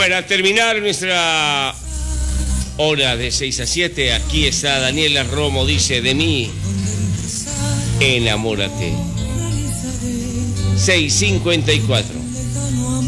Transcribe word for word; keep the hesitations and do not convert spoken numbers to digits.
Para terminar nuestra hora de seis a siete, aquí está Daniela Romo, dice: de mí, enamórate. seis cincuenta y cuatro.